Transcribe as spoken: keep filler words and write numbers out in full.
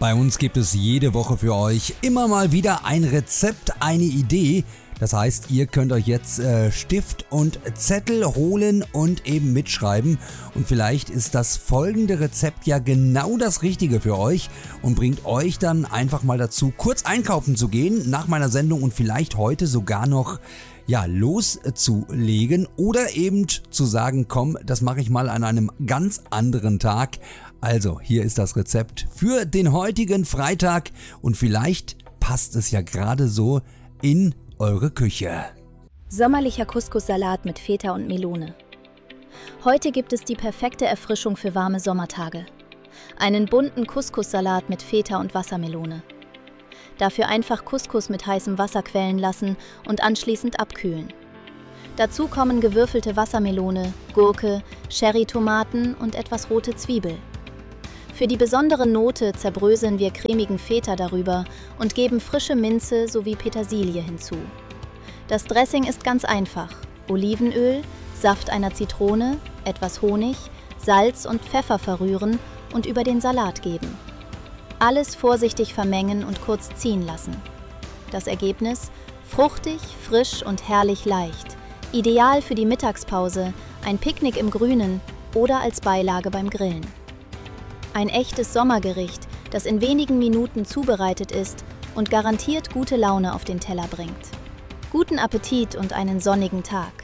Bei uns gibt es jede Woche für euch immer mal wieder ein Rezept, eine Idee. Das heißt, ihr könnt euch jetzt äh, Stift und Zettel holen und eben mitschreiben. Und vielleicht ist das folgende Rezept ja genau das Richtige für euch und bringt euch dann einfach mal dazu, kurz einkaufen zu gehen nach meiner Sendung und vielleicht heute sogar noch ja, loszulegen oder eben zu sagen, komm, das mache ich mal an einem ganz anderen Tag. Also, hier ist das Rezept für den heutigen Freitag und vielleicht passt es ja gerade so in eure Küche. Sommerlicher Couscous-Salat mit Feta und Melone. Heute gibt es die perfekte Erfrischung für warme Sommertage. Einen bunten Couscous-Salat mit Feta und Wassermelone. Dafür einfach Couscous mit heißem Wasser quellen lassen und anschließend abkühlen. Dazu kommen gewürfelte Wassermelone, Gurke, Cherrytomaten und etwas rote Zwiebel. Für die besondere Note zerbröseln wir cremigen Feta darüber und geben frische Minze sowie Petersilie hinzu. Das Dressing ist ganz einfach: Olivenöl, Saft einer Zitrone, etwas Honig, Salz und Pfeffer verrühren und über den Salat geben. Alles vorsichtig vermengen und kurz ziehen lassen. Das Ergebnis: fruchtig, frisch und herrlich leicht. Ideal für die Mittagspause, ein Picknick im Grünen oder als Beilage beim Grillen. Ein echtes Sommergericht, das in wenigen Minuten zubereitet ist und garantiert gute Laune auf den Teller bringt. Guten Appetit und einen sonnigen Tag.